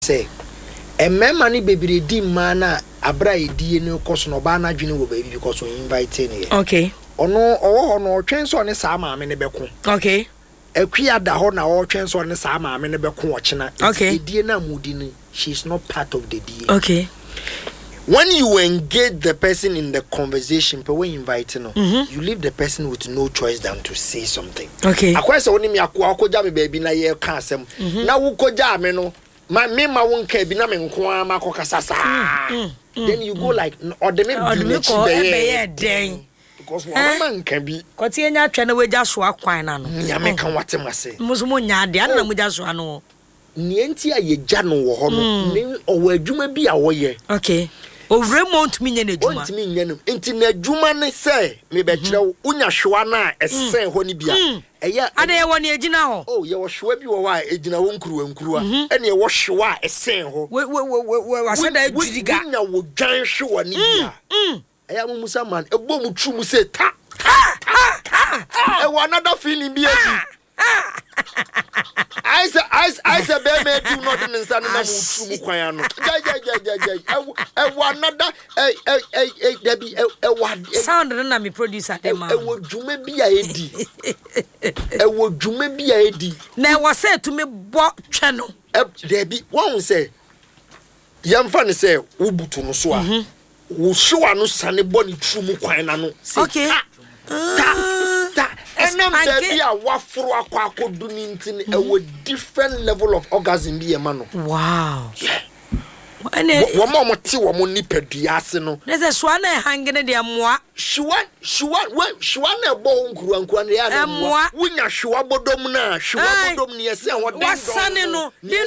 say mema ni bebiri di mana abra edie ne koso no ba na dwene wo baby because we invite ne. Okay. Ono owo no twen so ne saa maame ne beko. Okay. Akua da ho na wo twen so ne saa maame ne beko ochena. Okay. Edie na mudi ni she's not part of the die. Okay. When you engage the person in the conversation, but when you invite you leave the person with no choice than to say something. Okay. Akwese woni mi akoja me baby na ye ka asem. Na wo koja me no ma won ka bi na me nko ama kokasasa. Then you go like or the me be den. Because one man can be kwati enya atwa na waja so akwan na no. Ya me kan watem ase. Musumo nya ade na muja so ano. Ni enti ayeja no wo ho no. Ni owo adwuma bi a wo ye. Okay. Remont me nyane adwuma. Ontimi nyane. Enti na adwuma ne se me be kire wo unya hwewa na esen ho ni bia. Eya ade ye woni agina ho. Oh ye wo hwewa bi wo wa agina wo nkuruwa ene ye wo hwewa esen ho. We waseda adwiriga. Unya wo dwan hwewa ni bia. Eya mu musa man ebo mu tru mu se ta. E wa another feeling bi edi. I say be me do not in san na mu tru mu kwan ano. I want another debi wa sound na me producer dem ma. E wo dwuma bi a edi. E wo dwuma bi a edi. Na wo say to me bo twe no. Debi won say yamfa ne say wo butu no so a. Wo hwewa no sane bo ne tru mu kwan na no. Okay. And baby a wafuru akwa akodu ni ntini a different level of orgasm bi emano. Wow. Yeah. Wo mo ti wo mo nipadua ase no. Na se so na hangene de moa. Shwa na bo nkuru na ya na moa. Wunya shwa bodom na shwa bodom ne yese ho den. Wasane no.